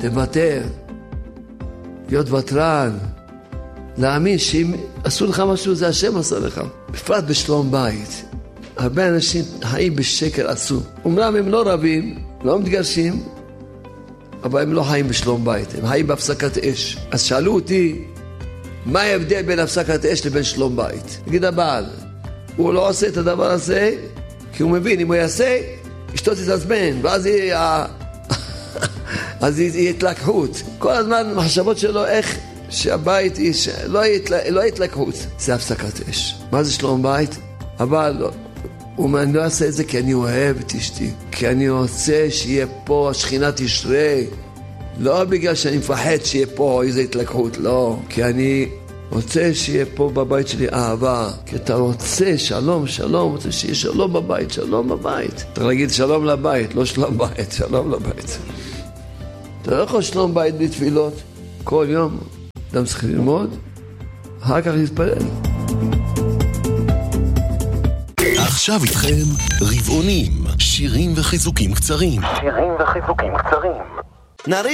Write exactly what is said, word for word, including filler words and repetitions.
לוותר, להיות ותרן, להאמין שאם עשו לך משהו זה השם עשה לך. בפרט בשלום בית. הרבה אנשים חיים בשקר עשו. אומנם הם לא רבים, לא מתגרשים, אבל הם לא חיים בשלום בית, הם חיים בהפסקת אש. אז שאלו אותי, מה ההבדל בין הפסקת אש לבין שלום בית? נגיד הבעל, הוא לא עושה את הדבר הזה, כי הוא מבין, אם הוא יעשה, אשתו תתעצבן, ואז יהיה, אז יהיה התלקחות. כל הזמן מחשבות שלו איך שהבית לא יהיה התלקחות. זה הפסקת אש. מה זה שלום בית? הבעל לא. הוא אומר, אני לא אעשה את זה כי אני אוהב את אשתי, כי אני רוצה שיהיה פה השכינה תשרה, לא בגלל שאני מפחד שיהיה פה איזו התלקחות, לא, כי אני רוצה שיהיה פה בבית שלי אהבה, כי אתה רוצה שלום, שלום, רוצה שיהיה שלום בבית, שלום בבית. צריך להגיד שלום לבית, לא שלום בית, שלום לבית. אתה לא יכול שלום בית בלי תפילות, כל יום אדם צריך ללמוד, אחר כך להתפלל. עכשיו איתכם רבעונים, שירים וחיזוקים קצרים. שירים וחיזוקים קצרים.